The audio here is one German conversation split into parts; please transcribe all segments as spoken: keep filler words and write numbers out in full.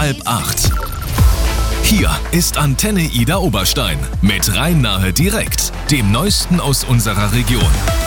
halb acht. Hier ist Antenne Ida Oberstein mit Rhein-Nahe direkt, dem Neuesten aus unserer Region.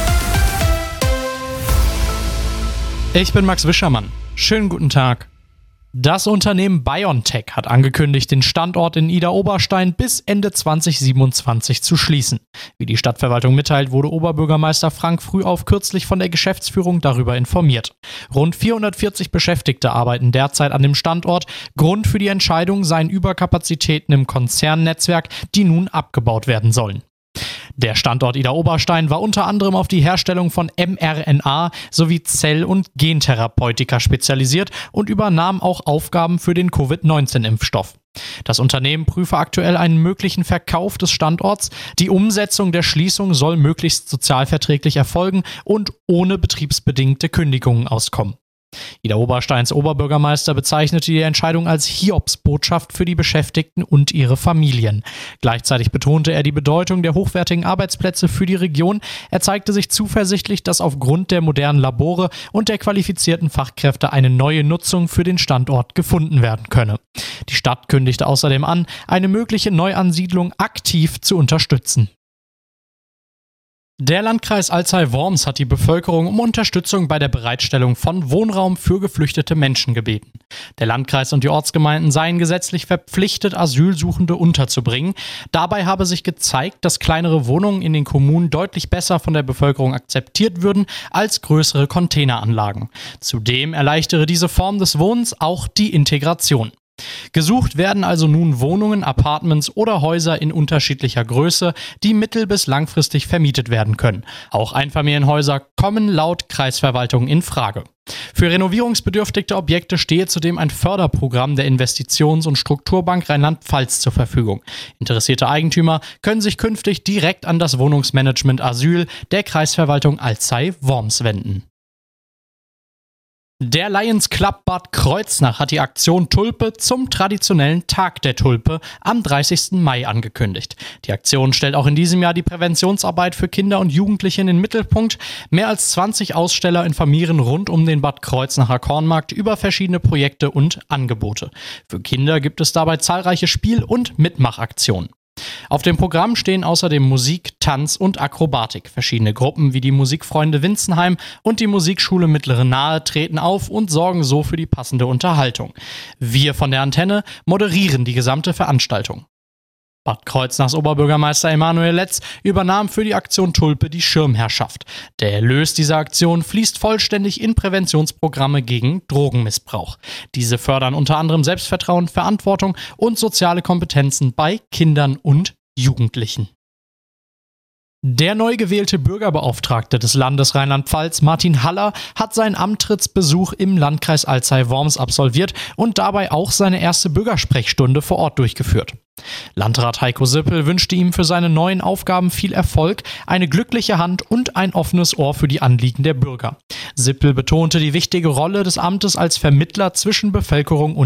Ich bin Max Wischermann. Schönen guten Tag. Das Unternehmen BioNTech hat angekündigt, den Standort in Ida Oberstein bis Ende zwanzig siebenundzwanzig zu schließen. Wie die Stadtverwaltung mitteilt, wurde Oberbürgermeister Frank Frühauf kürzlich von der Geschäftsführung darüber informiert. Rund vierhundertvierzig Beschäftigte arbeiten derzeit an dem Standort. Grund für die Entscheidung seien Überkapazitäten im Konzernnetzwerk, die nun abgebaut werden sollen. Der Standort Ida Oberstein war unter anderem auf die Herstellung von mRNA sowie Zell- und Gentherapeutika spezialisiert und übernahm auch Aufgaben für den Covid neunzehn Impfstoff. Das Unternehmen prüfe aktuell einen möglichen Verkauf des Standorts. Die Umsetzung der Schließung soll möglichst sozialverträglich erfolgen und ohne betriebsbedingte Kündigungen auskommen. Ida Obersteins Oberbürgermeister bezeichnete die Entscheidung als Hiobsbotschaft für die Beschäftigten und ihre Familien. Gleichzeitig betonte er die Bedeutung der hochwertigen Arbeitsplätze für die Region. Er zeigte sich zuversichtlich, dass aufgrund der modernen Labore und der qualifizierten Fachkräfte eine neue Nutzung für den Standort gefunden werden könne. Die Stadt kündigte außerdem an, eine mögliche Neuansiedlung aktiv zu unterstützen. Der Landkreis Alzey-Worms hat die Bevölkerung um Unterstützung bei der Bereitstellung von Wohnraum für geflüchtete Menschen gebeten. Der Landkreis und die Ortsgemeinden seien gesetzlich verpflichtet, Asylsuchende unterzubringen. Dabei habe sich gezeigt, dass kleinere Wohnungen in den Kommunen deutlich besser von der Bevölkerung akzeptiert würden als größere Containeranlagen. Zudem erleichtere diese Form des Wohnens auch die Integration. Gesucht werden also nun Wohnungen, Apartments oder Häuser in unterschiedlicher Größe, die mittel- bis langfristig vermietet werden können. Auch Einfamilienhäuser kommen laut Kreisverwaltung in Frage. Für renovierungsbedürftige Objekte stehe zudem ein Förderprogramm der Investitions- und Strukturbank Rheinland-Pfalz zur Verfügung. Interessierte Eigentümer können sich künftig direkt an das Wohnungsmanagement Asyl der Kreisverwaltung Alzey-Worms wenden. Der Lions Club Bad Kreuznach hat die Aktion Tulpe zum traditionellen Tag der Tulpe am dreißigsten Mai angekündigt. Die Aktion stellt auch in diesem Jahr die Präventionsarbeit für Kinder und Jugendliche in den Mittelpunkt. Mehr als zwanzig Aussteller informieren rund um den Bad Kreuznacher Kornmarkt über verschiedene Projekte und Angebote. Für Kinder gibt es dabei zahlreiche Spiel- und Mitmachaktionen. Auf dem Programm stehen außerdem Musik, Tanz und Akrobatik. Verschiedene Gruppen wie die Musikfreunde Winzenheim und die Musikschule Mittlere Nahe treten auf und sorgen so für die passende Unterhaltung. Wir von der Antenne moderieren die gesamte Veranstaltung. Bad Kreuznachs Oberbürgermeister Emanuel Letz übernahm für die Aktion Tulpe die Schirmherrschaft. Der Erlös dieser Aktion fließt vollständig in Präventionsprogramme gegen Drogenmissbrauch. Diese fördern unter anderem Selbstvertrauen, Verantwortung und soziale Kompetenzen bei Kindern und Jugendlichen. Der neu gewählte Bürgerbeauftragte des Landes Rheinland-Pfalz, Martin Haller, hat seinen Amtrittsbesuch im Landkreis Alzey-Worms absolviert und dabei auch seine erste Bürgersprechstunde vor Ort durchgeführt. Landrat Heiko Sippel wünschte ihm für seine neuen Aufgaben viel Erfolg, eine glückliche Hand und ein offenes Ohr für die Anliegen der Bürger. Sippel betonte die wichtige Rolle des Amtes als Vermittler zwischen Bevölkerung und